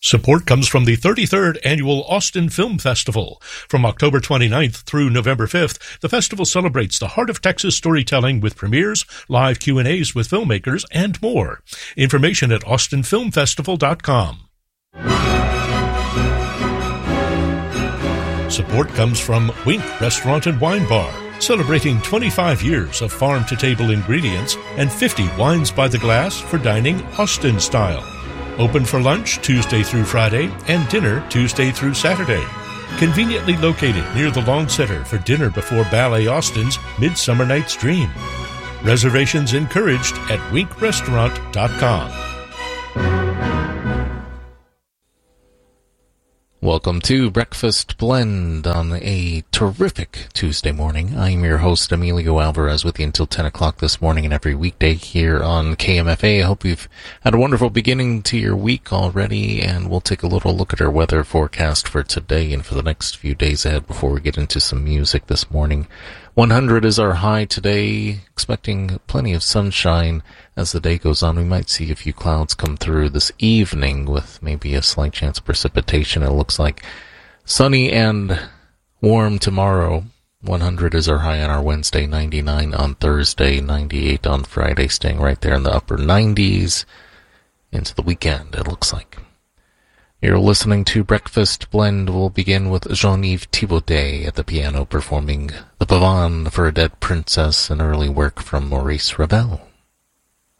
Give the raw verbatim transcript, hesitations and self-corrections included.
Support comes from the thirty-third Annual Austin Film Festival. From October twenty-ninth through November fifth, the festival celebrates the heart of Texas storytelling with premieres, live Q and A's with filmmakers, and more. Information at austin film festival dot com. Support comes from Wink Restaurant and Wine Bar, celebrating twenty-five years of farm-to-table ingredients and fifty wines by the glass for dining Austin style. Open for lunch Tuesday through Friday and dinner Tuesday through Saturday. Conveniently located near the Long Center for dinner before Ballet Austin's Midsummer Night's Dream. Reservations encouraged at wink restaurant dot com. Welcome to Breakfast Blend on a terrific Tuesday morning. I'm your host, Emilio Alvarez, with you until ten o'clock this morning and every weekday here on K M F A. I hope you've had a wonderful beginning to your week already, and we'll take a little look at our weather forecast for today and for the next few days ahead before we get into some music this morning. one hundred is our high today, expecting plenty of sunshine as the day goes on. We might see a few clouds come through this evening with maybe a slight chance of precipitation. It looks like sunny and warm tomorrow. one hundred is our high on our Wednesday, ninety-nine on Thursday, ninety-eight on Friday, staying right there in the upper nineties into the weekend, it looks like. You're listening to Breakfast Blend. We'll begin with Jean-Yves Thibaudet at the piano performing The Pavane for a Dead Princess, an early work from Maurice Ravel.